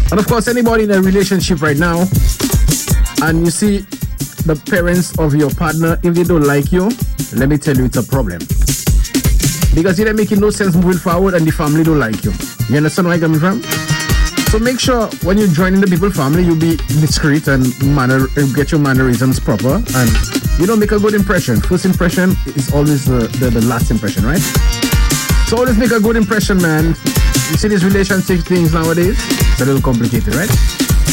And of course, anybody in a relationship right now, and you see the parents of your partner, if they don't like you, let me tell you, it's a problem. Because it ain't making no sense moving forward and the family don't like you. You understand where I'm coming from? So make sure when you join in the people family, you be discreet and get your mannerisms proper, and you don't make a good impression. First impression is always the last impression, right? So always make a good impression, man. You see these relationship things nowadays, it's a little complicated, right?